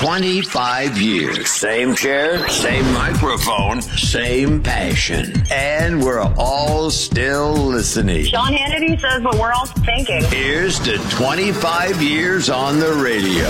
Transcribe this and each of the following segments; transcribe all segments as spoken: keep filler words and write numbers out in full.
twenty-five years. Same chair, same microphone, same passion. And we're all still listening. Sean Hannity says what we're all thinking. Here's to twenty-five years on the radio.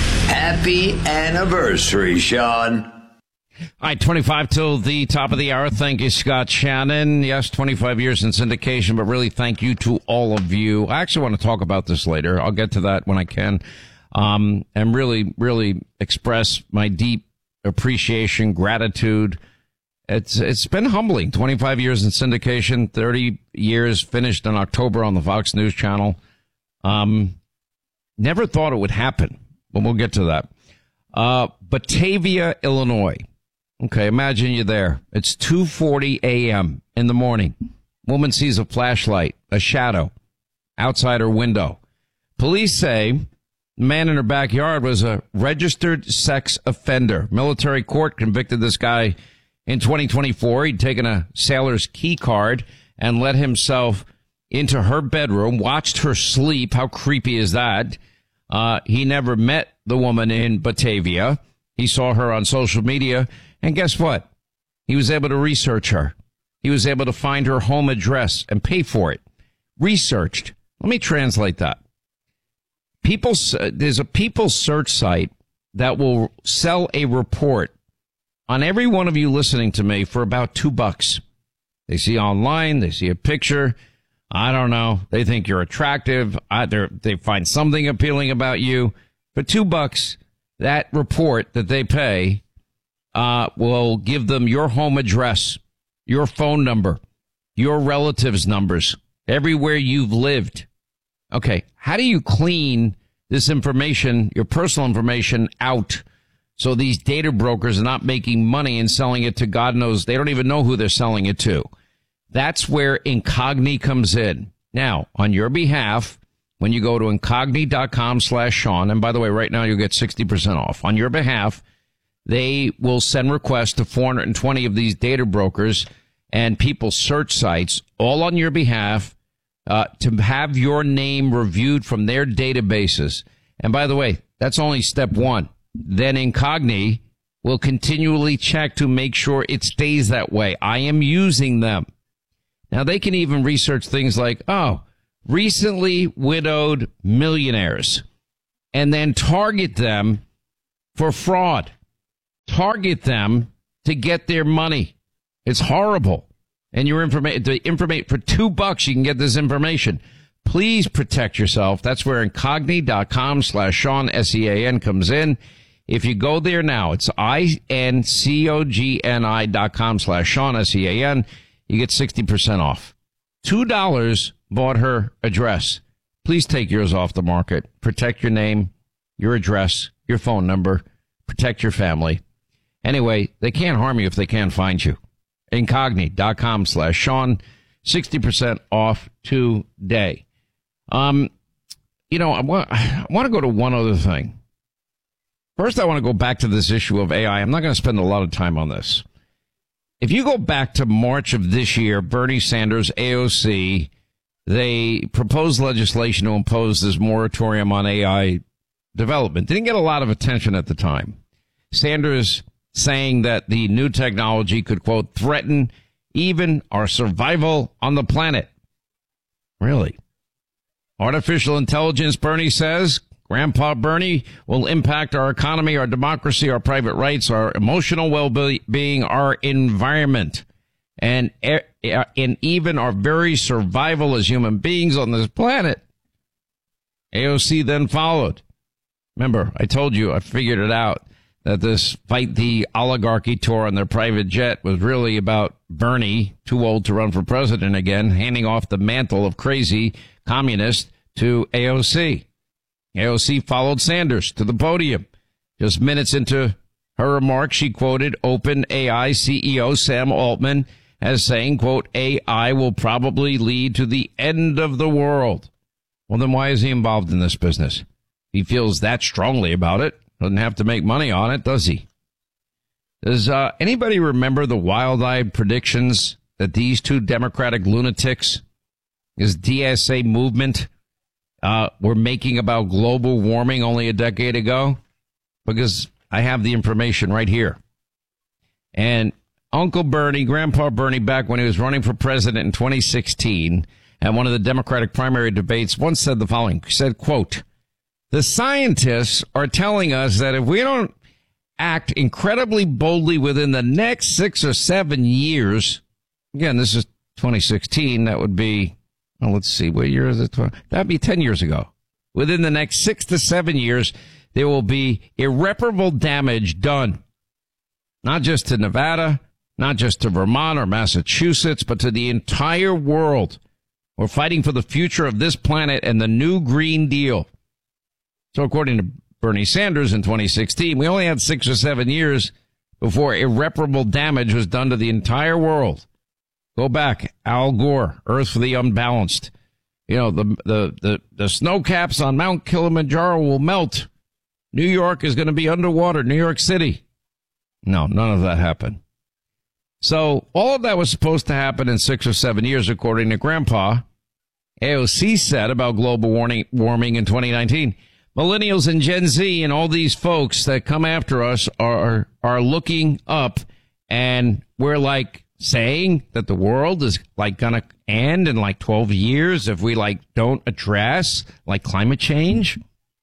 Happy anniversary, Sean. All right, twenty-five till the top of the hour. Thank you, Scott Shannon. Yes, twenty-five years in syndication, but really thank you to all of you. I actually want to talk about this later. I'll get to that when I can. Um, and really, really express my deep appreciation, gratitude. It's, it's been humbling. twenty-five years in syndication, thirty years finished in October on the Fox News Channel. Um, never thought it would happen, but we'll get to that. Uh, Batavia, Illinois. Okay, imagine you're there. It's two forty a.m. in the morning. Woman sees a flashlight, a shadow, outside her window. Police say the man in her backyard was a registered sex offender. Military court convicted this guy in twenty twenty-four. He'd taken a sailor's key card and let himself into her bedroom, watched her sleep. How creepy is that? Uh, he never met the woman in Batavia. He saw her on social media. And guess what? He was able to research her. He was able to find her home address and pay for it. Researched. Let me translate that. People, there's a people search site that will sell a report on every one of you listening to me for about two bucks. They see online, they see a picture. I don't know. They think you're attractive. Either they find something appealing about you. For two bucks, that report that they pay uh will give them your home address, your phone number, your relatives' numbers, everywhere you've lived. Okay, how do you clean this information, your personal information, out so these data brokers are not making money and selling it to God knows, they don't even know who they're selling it to? That's where Incogni comes in. Now, on your behalf, when you go to incogni.com slash Sean, and by the way, right now you'll get sixty percent off. On your behalf, they will send requests to four hundred twenty of these data brokers and people search sites, all on your behalf, uh, to have your name reviewed from their databases. And by the way, that's only step one. Then Incogni will continually check to make sure it stays that way. I am using them. Now, they can even research things like, oh, recently widowed millionaires, and then target them for fraud. Target them to get their money. It's horrible. And your information, the information for two bucks, you can get this information. Please protect yourself. That's where incogni.com slash Sean, S E A N, comes in. If you go there now, it's I-N-C-O-G-N-I dot com slash Sean, S E A N. You get sixty percent off. two dollars bought her address. Please take yours off the market. Protect your name, your address, your phone number. Protect your family. Anyway, they can't harm you if they can't find you. Incogni.com slash Sean. sixty percent off today. Um, you know, I want, I want to go to one other thing. First, I want to go back to this issue of A I. I'm not going to spend a lot of time on this. If you go back to March of this year, Bernie Sanders, A O C, they proposed legislation to impose this moratorium on A I development. Didn't get a lot of attention at the time. Sanders saying that the new technology could, quote, threaten even our survival on the planet. Really? Artificial intelligence, Bernie says, Grandpa Bernie, will impact our economy, our democracy, our private rights, our emotional well-being, our environment, and, and even our very survival as human beings on this planet. A O C then followed. Remember, I told you, I figured it out, that this Fight the Oligarchy tour on their private jet was really about Bernie, too old to run for president again, handing off the mantle of crazy communist to A O C. A O C followed Sanders to the podium. Just minutes into her remarks, she quoted OpenAI C E O Sam Altman as saying, quote, A I will probably lead to the end of the world. Well, then why is he involved in this business? He feels that strongly about it. Doesn't have to make money on it, does he? Does uh, anybody remember the wild-eyed predictions that these two Democratic lunatics, this D S A movement, uh, were making about global warming only a decade ago? Because I have the information right here. And Uncle Bernie, Grandpa Bernie, back when he was running for president in twenty sixteen, at one of the Democratic primary debates, once said the following. He said, quote, "The scientists are telling us that if we don't act incredibly boldly within the next six or seven years," again, this is twenty sixteen, that would be, well, let's see, what year is it? That'd be ten years ago. Within the next six to seven years, there will be irreparable damage done, not just to Nevada, not just to Vermont or Massachusetts, but to the entire world. We're fighting for the future of this planet and the new Green Deal. So according to Bernie Sanders in twenty sixteen, we only had six or seven years before irreparable damage was done to the entire world. Go back, Al Gore, Earth for the Unbalanced. You know, the, the, the, the snow caps on Mount Kilimanjaro will melt. New York is going to be underwater, New York City. No, none of that happened. So all of that was supposed to happen in six or seven years, according to Grandpa. A O C said about global warming, warming in twenty nineteen, millennials and Gen Z and all these folks that come after us are, are looking up, and we're like saying that the world is like going to end in like twelve years if we like don't address like climate change.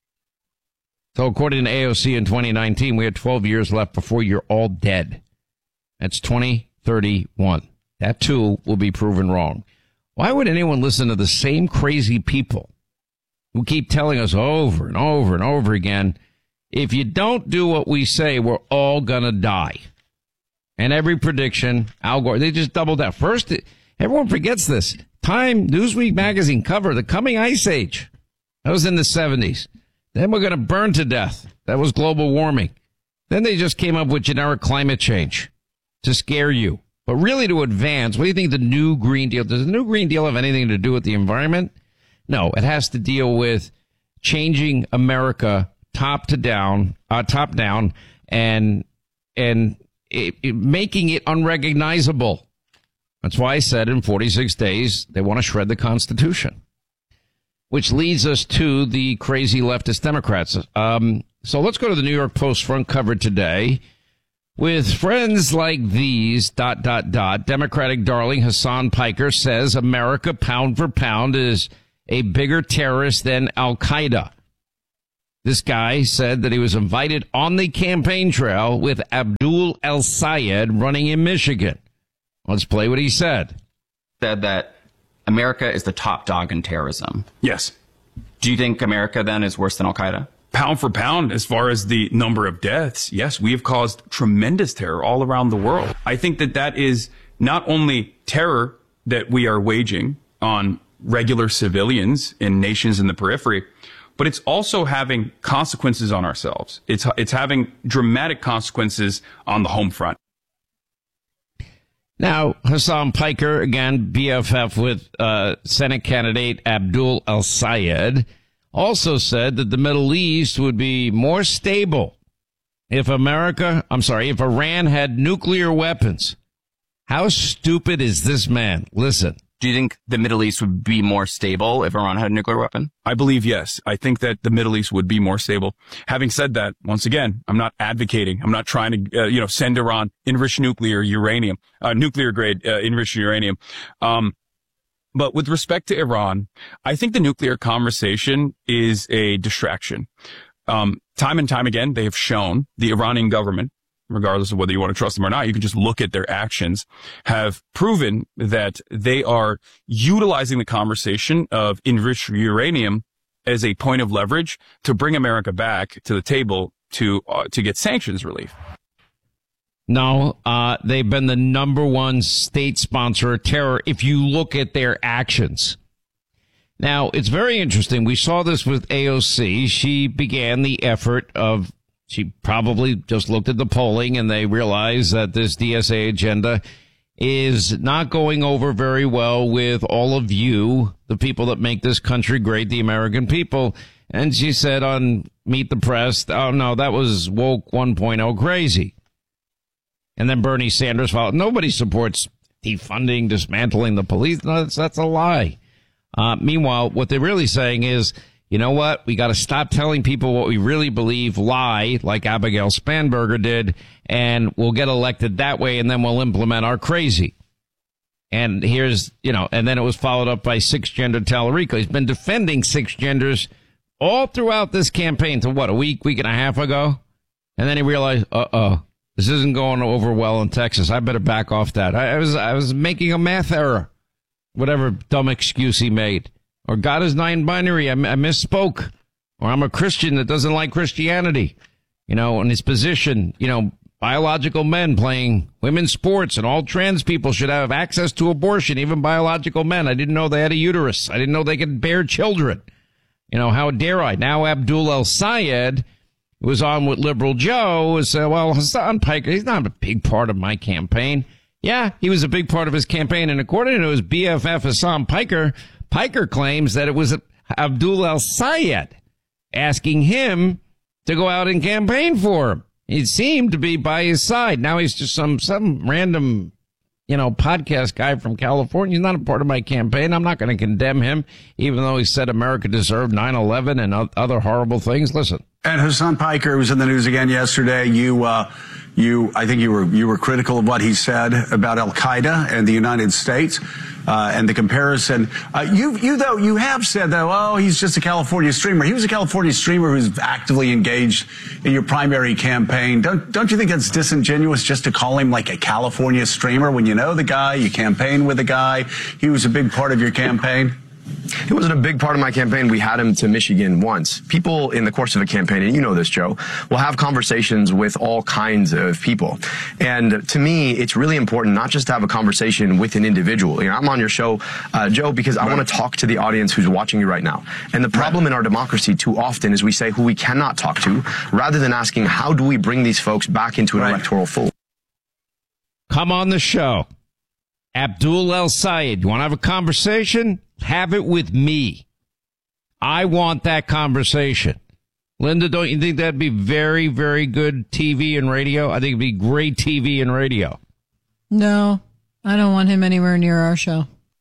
So according to A O C in twenty nineteen, we had twelve years left before you're all dead. That's twenty thirty-one. That too will be proven wrong. Why would anyone listen to the same crazy people who keep telling us over and over and over again, if you don't do what we say, we're all going to die? And every prediction, Al Gore, they just doubled that. First, everyone forgets this. Time, Newsweek magazine cover, the coming ice age. That was in the seventies. Then we're going to burn to death. That was global warming. Then they just came up with generic climate change to scare you. But really to advance, what do you think the new Green Deal, does the new Green Deal have anything to do with the environment? No, it has to deal with changing America top to down, uh, top down, and, and it, it, making it unrecognizable. That's why I said in forty-six days, they want to shred the Constitution, which leads us to the crazy leftist Democrats. Um, so let's go to the New York Post front cover today. With friends like these, dot, dot, dot, Democratic darling Hassan Piker says America, pound for pound, is a bigger terrorist than Al-Qaeda. This guy said that he was invited on the campaign trail with Abdul El-Sayed running in Michigan. Let's play what he said. Said that America is the top dog in terrorism. Yes. Do you think America then is worse than Al-Qaeda? Pound for pound, as far as the number of deaths, yes, we have caused tremendous terror all around the world. I think that that is not only terror that we are waging on regular civilians in nations in the periphery, but it's also having consequences on ourselves. It's, it's having dramatic consequences on the home front. Now, Hassan Piker, again, B F F with uh, Senate candidate Abdul El-Sayed, also said that the Middle East would be more stable if America, I'm sorry, if Iran had nuclear weapons. How stupid is this man? Listen. Do you think the Middle East would be more stable if Iran had a nuclear weapon? I believe yes. I think that the Middle East would be more stable. Having said that, once again, I'm not advocating. I'm not trying to, uh, you know, send Iran enriched nuclear uranium, uh, nuclear grade uh, enriched uranium. Um, But with respect to Iran, I think the nuclear conversation is a distraction. Um, time and time again, they have shown the Iranian government, regardless of whether you want to trust them or not, you can just look at their actions, have proven that they are utilizing the conversation of enriched uranium as a point of leverage to bring America back to the table to, uh, to get sanctions relief. No, uh, they've been the number one state sponsor of terror if you look at their actions. Now, it's very interesting. We saw this with A O C. She began the effort of, she probably just looked at the polling and they realized that this D S A agenda is not going over very well with all of you, the people that make this country great, the American people. And she said on Meet the Press, oh, no, that was woke one point oh crazy. And then Bernie Sanders followed. Nobody supports defunding, dismantling the police. No, that's, that's a lie. Uh, meanwhile, what they're really saying is you know what? We got to stop telling people what we really believe, lie like Abigail Spanberger did, and we'll get elected that way, and then we'll implement our crazy. And here's, you know, and then it was followed up by six-gender Tallarico. He's been defending six genders all throughout this campaign to what, a week, week and a half ago? And then he realized, uh-oh, this isn't going over well in Texas. I better back off that. I, I was I was making a math error, whatever dumb excuse he made. Or God is non-binary, I, I misspoke. Or I'm a Christian that doesn't like Christianity. You know, in his position, you know, biological men playing women's sports and all trans people should have access to abortion, even biological men. I didn't know they had a uterus. I didn't know they could bear children. You know, how dare I? Now Abdul El-Sayed was on with Liberal Joe and said, well, Hassan Piker, he's not a big part of my campaign. Yeah, he was a big part of his campaign. And according to his B F F, Hassan Piker, Piker claims that it was Abdul El-Sayed asking him to go out and campaign for him. He seemed to be by his side. Now he's just some, some random, you know, podcast guy from California. He's not a part of my campaign. I'm not going to condemn him, even though he said America deserved nine eleven and other horrible things. Listen. And Hassan Piker was in the news again yesterday. You, uh, you, I think you were, you were critical of what he said about Al-Qaeda and the United States, uh, and the comparison. Uh, you, you though, you have said though, oh, he's just a California streamer. He was a California streamer who's actively engaged in your primary campaign. Don't, don't you think that's disingenuous just to call him like a California streamer when you know the guy, you campaign with the guy, he was a big part of your campaign? It wasn't a big part of my campaign. We had him to Michigan once. People in the course of a campaign, and you know this, Joe, will have conversations with all kinds of people. And to me, it's really important not just to have a conversation with an individual. You know, I'm on your show, uh, Joe, because I want to talk to the audience who's watching you right now. And the problem in our democracy too often is we say who we cannot talk to, rather than asking how do we bring these folks back into an right. electoral fold. Come on the show. Abdul El-Sayed, you want to have a conversation? Have it with me. I want that conversation. Linda, don't you think that'd be very, very good T V and radio? I think it'd be great T V and radio. No, I don't want him anywhere near our show.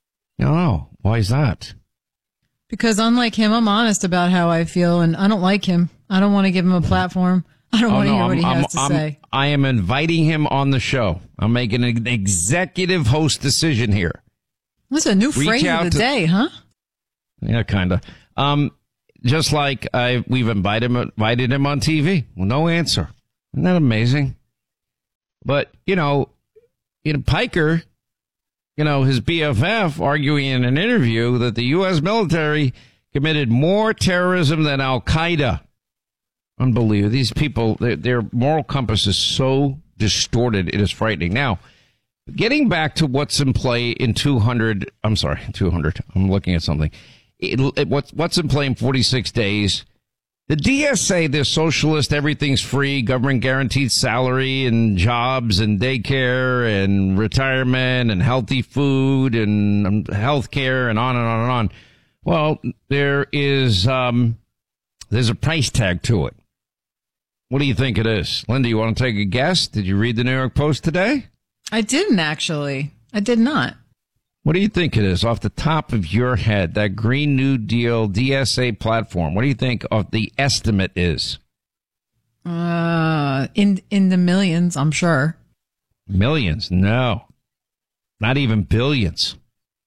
No, why is that? Because unlike him, I'm honest about how I feel, and I don't like him. I don't want to give him a platform. I don't oh, want to no, hear what I'm, he has I'm, to I'm, say. I am inviting him on the show. I'm making an executive host decision here. That's a new Reach phrase of the to, day, huh? Yeah, kind of. Um, just like I, we've invited him, invited him on T V. Well, no answer. Isn't that amazing? But, you know, you know, Piker, you know, his B F F arguing in an interview that the U S military committed more terrorism than Al-Qaeda. Unbelievable. These people, their, their moral compass is so distorted, it is frightening. Now, getting back to what's in play in two hundred, I'm sorry, two hundred, I'm looking at something. It, it, what's, what's in play in forty-six days? The D S A, they're socialist, everything's free, government guaranteed salary and jobs and daycare and retirement and healthy food and health care and on and on and on. Well, there is, um, there's a price tag to it. What do you think it is? Linda, you want to take a guess? Did you read the New York Post today? I didn't, actually. I did not. What do you think it is off the top of your head, that Green New Deal D S A platform? What do you think of the estimate is? Uh, in in the millions, I'm sure. Millions? No. Not even billions.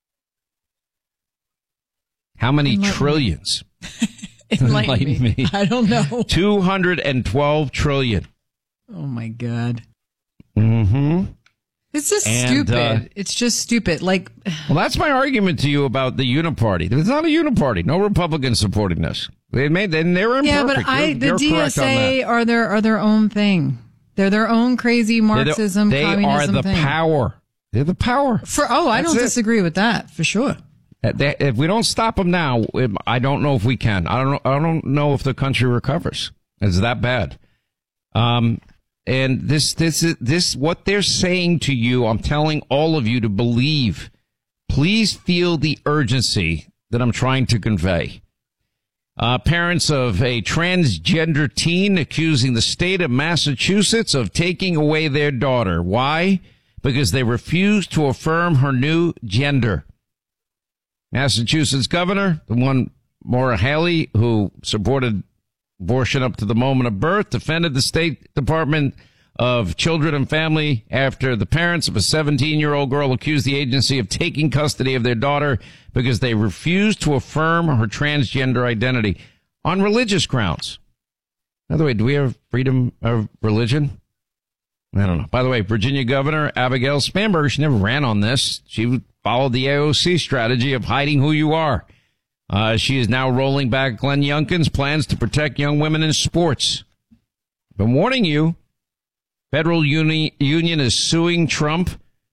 How many Enlighten trillions? Enlighten, Enlighten me. me. I don't know. two hundred twelve trillion. Oh, my God. Mm-hmm. It's just and, stupid. Uh, it's just stupid. Like, well, that's my argument to you about the uniparty. It's not a uniparty. No Republicans supporting this. They made, and they were imperfect. Yeah, but I, you're, the you're D S A are their are their own thing. They're their own crazy Marxism, they communism are the thing. power. They're the power. For oh, I that's don't it. disagree with that for sure. If we don't stop them now, I don't know if we can. I don't know. I don't know if the country recovers. It's that bad. Um, and this, this, this, what they're saying to you, I'm telling all of you to believe. Please feel the urgency that I'm trying to convey. Uh, parents of a transgender teen accusing the state of Massachusetts of taking away their daughter. Why? Because they refuse to affirm her new gender. Massachusetts governor, the one Maura Haley, who supported abortion up to the moment of birth, defended the State Department of Children and Family after the parents of a seventeen-year-old girl accused the agency of taking custody of their daughter because they refused to affirm her transgender identity on religious grounds. By the way, do we have freedom of religion? I don't know. By the way, Virginia Governor Abigail Spanberger, she never ran on this. She followed the A O C strategy of hiding who you are. Uh, she is now rolling back Glenn Youngkin's plans to protect young women in sports. Been warning you. Federal uni- Union is suing Trump,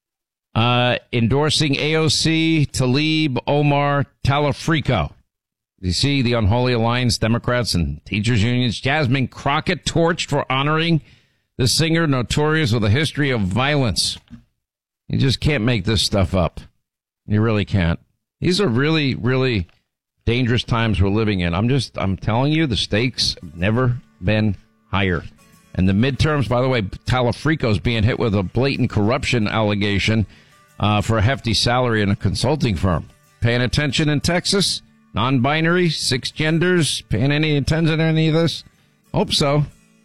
uh, endorsing A O C, Tlaib, Omar, Talafrico. You see the Unholy Alliance, Democrats and teachers unions. Jasmine Crockett torched for honoring the singer notorious with a history of violence. You just can't make this stuff up. You really can't. These are really, really dangerous times we're living in. I'm just, I'm telling you, the stakes have never been higher. And the midterms, by the way, Talafrico's being hit with a blatant corruption allegation uh, for a hefty salary in a consulting firm. Paying attention in Texas? Non-binary? Six genders? Paying any attention to any of this? Hope so.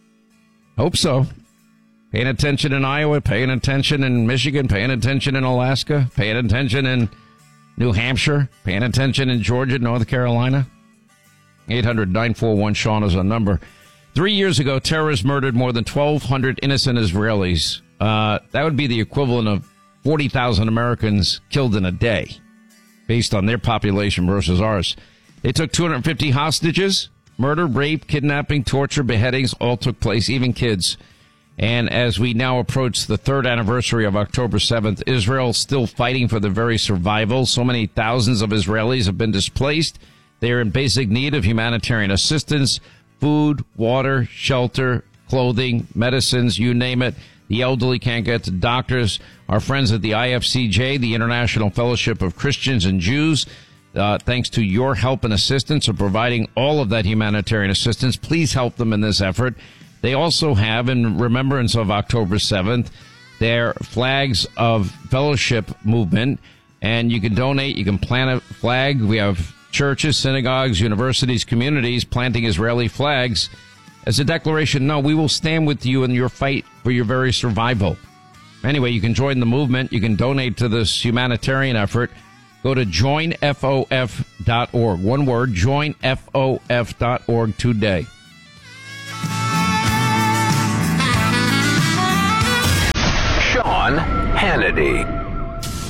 Hope so. Paying attention in Iowa, paying attention in Michigan, paying attention in Alaska, paying attention in New Hampshire, paying attention in Georgia, North Carolina. eight hundred nine four one Sean is our number. Three years ago, terrorists murdered more than twelve hundred innocent Israelis. Uh, that would be the equivalent of forty thousand Americans killed in a day, based on their population versus ours. They took two hundred fifty hostages. Murder, rape, kidnapping, torture, beheadings all took place, even kids. And as we now approach the third anniversary of October seventh, Israel's still fighting for their very survival. So many thousands of Israelis have been displaced. They are in basic need of humanitarian assistance, food, water, shelter, clothing, medicines, you name it. The elderly can't get to doctors. Our friends at the I F C J, the International Fellowship of Christians and Jews, uh, thanks to your help and assistance, are providing all of that humanitarian assistance. Please help them in this effort. They also have, in remembrance of October seventh, their flags of fellowship movement, and you can donate, you can plant a flag. We have churches, synagogues, universities, communities planting Israeli flags as a declaration, no, we will stand with you in your fight for your very survival. Anyway, you can join the movement. You can donate to this humanitarian effort. Go to join F O F dot org. One word, join F O F dot org today. Sean Hannity.